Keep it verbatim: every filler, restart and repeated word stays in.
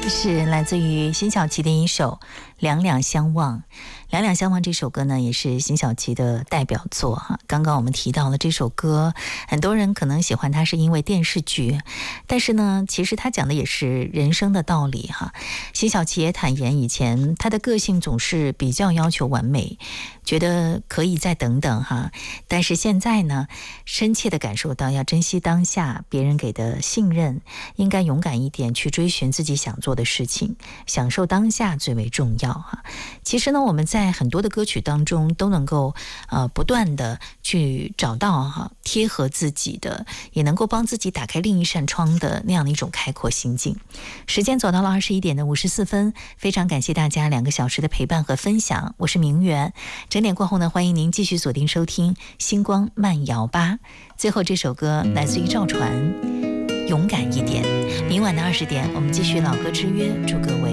是来自于辛晓琪的一首《两两相望》。两两相望这首歌呢，也是辛晓琪的代表作哈。刚刚我们提到了这首歌，很多人可能喜欢它是因为电视剧，但是呢，其实它讲的也是人生的道理哈。辛晓琪也坦言，以前她的个性总是比较要求完美，觉得可以再等等哈。但是现在呢，深切的感受到要珍惜当下别人给的信任，应该勇敢一点去追寻自己想做的事情，享受当下最为重要哈。其实呢，我们在很多的歌曲当中都能够呃不断的去找到哈贴合自己的，也能够帮自己打开另一扇窗的那样的一种开阔心境。时间走到了二十一点的五十四分，非常感谢大家两个小时的陪伴和分享，我是明媛。整点过后呢，欢迎您继续锁定收听星光慢摇吧。最后这首歌来自于赵传，勇敢一点。明晚的二十点，我们继续老歌之约，祝各位